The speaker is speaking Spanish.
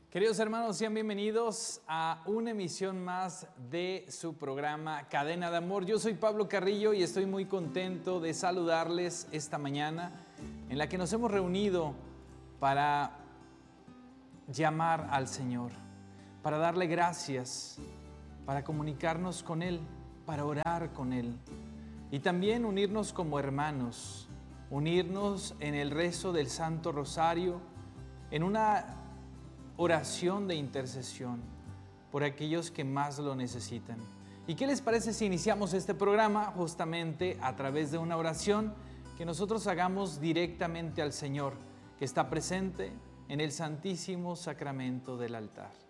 Queridos hermanos, sean bienvenidos a una emisión más de su programa Cadena de Amor. Yo soy Pablo Carrillo y estoy muy contento de saludarles esta mañana en la que nos hemos reunido para llamar al Señor, para darle gracias, para comunicarnos con Él, para orar con Él y también unirnos como hermanos, unirnos en el rezo del Santo Rosario, en una oración de intercesión por aquellos que más lo necesitan. ¿Y qué les parece si iniciamos este programa justamente a través de una oración que nosotros hagamos directamente al Señor, que está presente en el Santísimo Sacramento del altar?